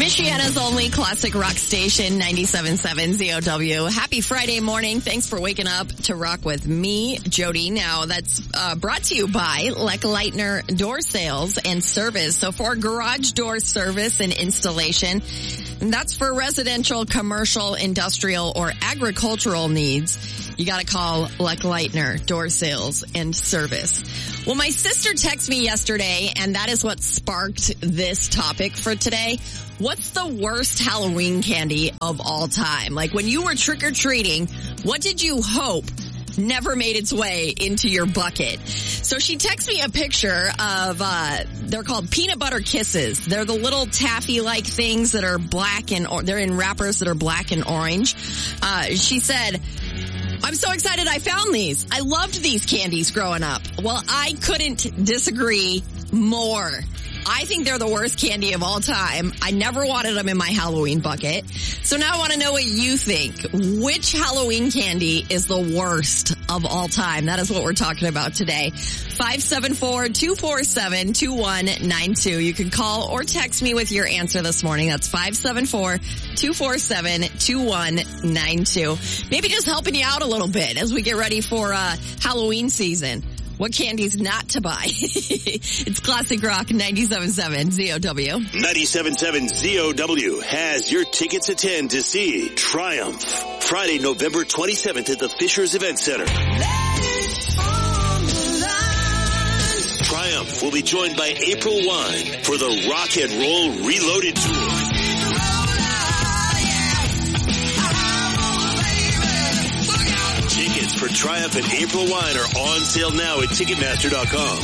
Michiana's only classic rock station, 97.7 ZOW. Happy Friday morning. Thanks for waking up to rock with me, Jody. Now, that's brought to you by Leckleitner Door Sales and Service. So for garage door service and installation, that's for residential, commercial, industrial, or agricultural needs. You got to call Leckleitner Door Sales and Service. Well, my sister texted me yesterday, and that is what sparked this topic for today. What's the worst Halloween candy of all time? Like, when you were trick-or-treating, what did you hope never made its way into your bucket? So she texted me a picture of, they're called peanut butter kisses. They're the little taffy-like things that are black and, they're in wrappers that are black and orange. She said, I'm so excited I found these. I loved these candies growing up. Well, I couldn't disagree more. I think they're the worst candy of all time. I never wanted them in my Halloween bucket. So now I want to know what you think. Which Halloween candy is the worst of all time? That is what we're talking about today. 574-247-2192. You can call or text me with your answer this morning. That's 574-247-2192. Maybe just helping you out a little bit as we get ready for Halloween season. What candies not to buy? It's Classic Rock 97.7 ZOW. 97.7 ZOW has your tickets to attend to see Triumph. Friday, November 27th at the Fishers Event Center. Triumph will be joined by April Wine for the Rock and Roll Reloaded Tour. Tickets for Triumph and April Wine are on sale now at Ticketmaster.com.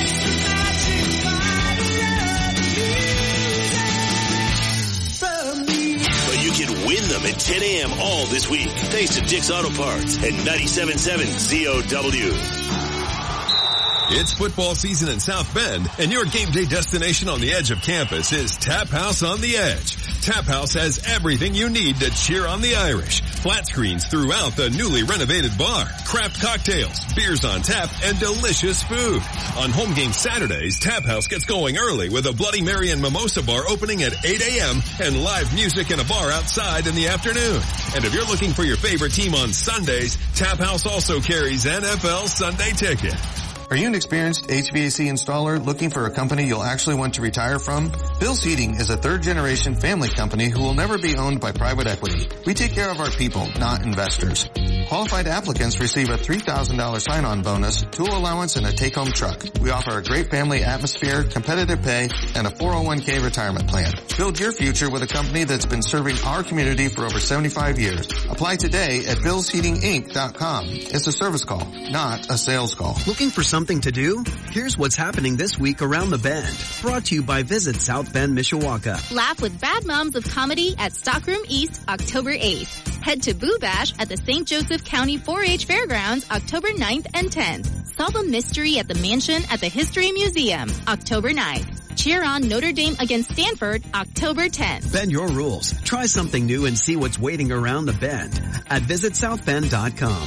But you can win them at 10 a.m. all this week, thanks to Dick's Auto Parts and 97.7 ZOW. It's football season in South Bend, and your game day destination on the edge of campus is Tap House on the Edge. Tap House has everything you need to cheer on the Irish. Flat screens throughout the newly renovated bar, craft cocktails, beers on tap, and delicious food. On home game Saturdays, Tap House gets going early with a Bloody Mary and Mimosa bar opening at 8 a.m. and live music in a bar outside in the afternoon. And if you're looking for your favorite team on Sundays, Tap House also carries NFL Sunday Ticket. Are you an experienced HVAC installer looking for a company you'll actually want to retire from? Bill's Heating is a third-generation family company who will never be owned by private equity. We take care of our people, not investors. Qualified applicants receive a $3,000 sign-on bonus, tool allowance, and a take-home truck. We offer a great family atmosphere, competitive pay, and a 401k retirement plan. Build your future with a company that's been serving our community for over 75 years. Apply today at billsheatinginc.com. It's a service call, not a sales call. Looking for something to do? Here's what's happening this week around the Bend. Brought to you by Visit South Bend, Mishawaka. Laugh with Bad Moms of Comedy at Stockroom East, October 8th. Head to Boo Bash at the St. Joseph County 4-H Fairgrounds, October 9th and 10th. Solve a mystery at the Mansion at the History Museum, October 9th. Cheer on Notre Dame against Stanford, October 10th. Bend your rules. Try something new and see what's waiting around the Bend at visitsouthbend.com.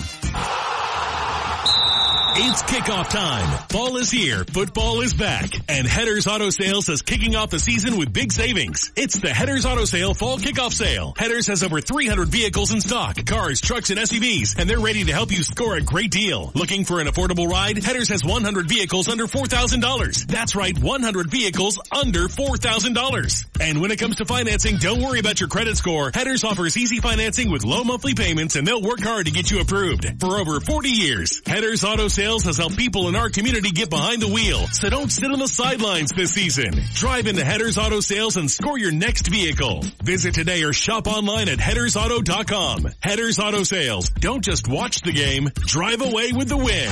It's kickoff time. Fall is here, football is back, and Headers Auto Sales is kicking off the season with big savings. It's the Headers Auto Sale Fall Kickoff Sale. Headers has over 300 vehicles in stock, cars, trucks, and SUVs, and they're ready to help you score a great deal. Looking for an affordable ride? Headers has 100 vehicles under $4,000. That's right, 100 vehicles under $4,000. And when it comes to financing, don't worry about your credit score. Headers offers easy financing with low monthly payments, and they'll work hard to get you approved. For over 40 years, Headers Auto Sales has helped people in our community get behind the wheel. So don't sit on the sidelines this season. Drive into Headers Auto Sales and score your next vehicle. Visit today or shop online at headersauto.com. Headers Auto Sales. Don't just watch the game. Drive away with the win.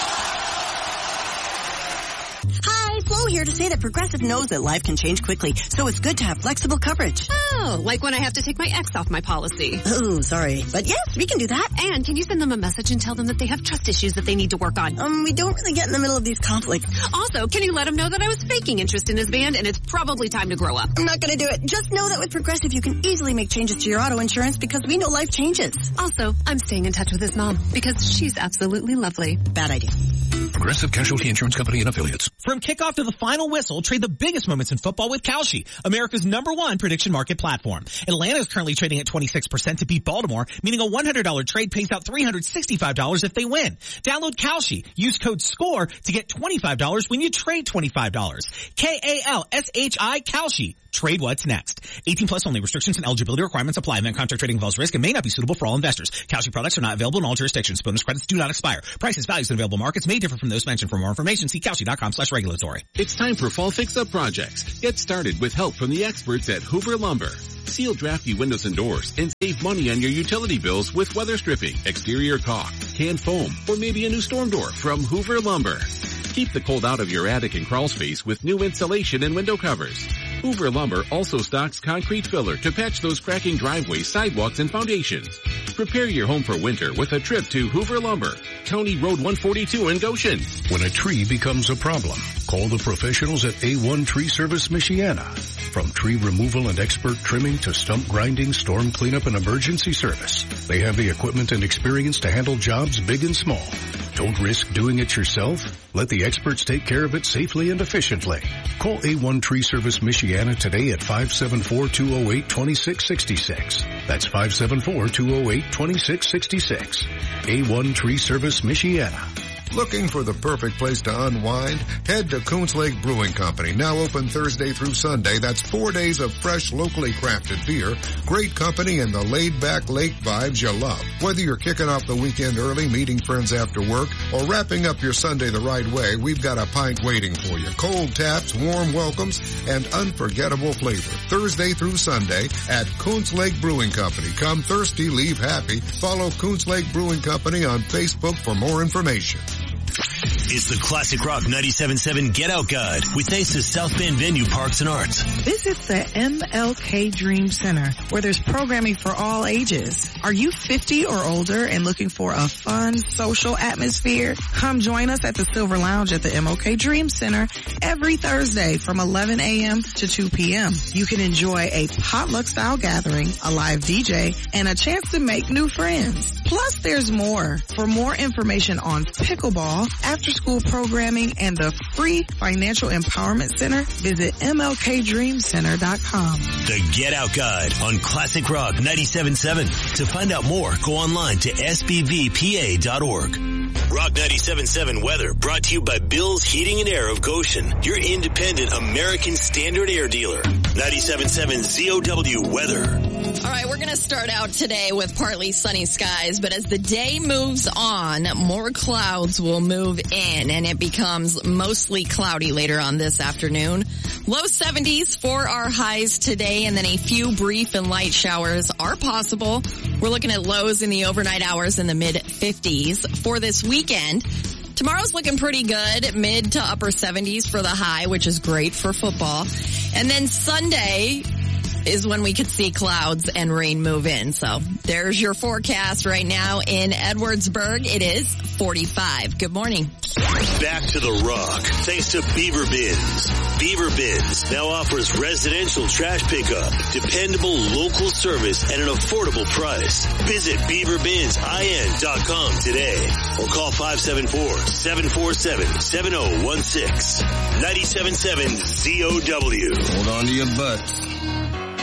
Hi, Flo here to say that Progressive knows that life can change quickly, so it's good to have flexible coverage. Oh, like when I have to take my ex off my policy. Oh, sorry. But yes, we can do that. And can you send them a message and tell them that they have trust issues that they need to work on? We don't really get in the middle of these conflicts. Also, can you let them know that I was faking interest in his band and it's probably time to grow up? I'm not gonna do it. Just know that with Progressive you can easily make changes to your auto insurance because we know life changes. Also, I'm staying in touch with his mom because she's absolutely lovely. Bad idea. Progressive Casualty Insurance Company and Affiliates. From kickoff to the final whistle, trade the biggest moments in football with Kalshi, America's #1 prediction market platform. Atlanta is currently trading at 26% to beat Baltimore, meaning a $100 trade pays out $365 if they win. Download Kalshi. Use code SCORE to get $25 when you trade $25. Kalshi, Kalshi. Trade what's next. 18 plus only. Restrictions and eligibility requirements apply. And contract trading involves risk and may not be suitable for all investors. Kalshi products are not available in all jurisdictions. Bonus credits do not expire. Prices, values, and available markets may differ from those mentioned. For more information, see Kalshi.com/regulatory. It's time for fall fix-up projects. Get started with help from the experts at Hoover Lumber. Seal drafty windows and doors and save money on your utility bills with weather stripping, exterior caulk, canned foam, or maybe a new storm door from Hoover Lumber. Keep the cold out of your attic and crawl space with new insulation and window covers. Hoover Lumber also stocks concrete filler to patch those cracking driveways, sidewalks, and foundations. Prepare your home for winter with a trip to Hoover Lumber, County Road 142 in Goshen. When a tree becomes a problem, call the professionals at A1 Tree Service Michiana. From tree removal and expert trimming to stump grinding, storm cleanup, and emergency service, they have the equipment and experience to handle jobs big and small. Don't risk doing it yourself. Let the experts take care of it safely and efficiently. Call A1 Tree Service Michiana today at 574-208-2666. That's 574-208-2666. A1 Tree Service Michiana. Looking for the perfect place to unwind? Head to Coons Lake Brewing Company, now open Thursday through Sunday. That's 4 days of fresh, locally crafted beer, great company, and the laid-back lake vibes you love. Whether you're kicking off the weekend early, meeting friends after work, or wrapping up your Sunday the right way, we've got a pint waiting for you. Cold taps, warm welcomes, and unforgettable flavor. Thursday through Sunday at Coons Lake Brewing Company. Come thirsty, leave happy. Follow Coons Lake Brewing Company on Facebook for more information. It's the Classic Rock 97.7 Get Out Guide with thanks to South Bend Venue Parks and Arts. Visit the MLK Dream Center where there's programming for all ages. Are you 50 or older and looking for a fun social atmosphere? Come join us at the Silver Lounge at the MLK Dream Center every Thursday from 11 a.m. to 2 p.m. You can enjoy a potluck style gathering, a live DJ, and a chance to make new friends. Plus there's more. For more information on pickleball, after-school programming, and the free Financial Empowerment Center, visit MLKDreamCenter.com. The Get Out Guide on Classic Rock 97.7. To find out more, go online to sbbpa.org. Rock 97.7 weather brought to you by Bill's Heating and Air of Goshen, your independent American Standard Air dealer. 97.7 ZOW weather. All right, we're going to start out today with partly sunny skies, but as the day moves on, more clouds will move in, and it becomes mostly cloudy later on this afternoon. Low 70s for our highs today, and then a few brief and light showers are possible. We're looking at lows in the overnight hours in the mid-50s. For this weekend, tomorrow's looking pretty good, mid to upper 70s for the high, which is great for football. And then Sunday is when we could see clouds and rain move in. So there's your forecast right now in Edwardsburg. It is 45. Good morning. Back to the Rock, thanks to Beaver Bins. Beaver Bins now offers residential trash pickup, dependable local service at an affordable price. Visit BeaverBinsIN.com today or call 574-747-7016. 97.7 ZOW. Hold on to your butts.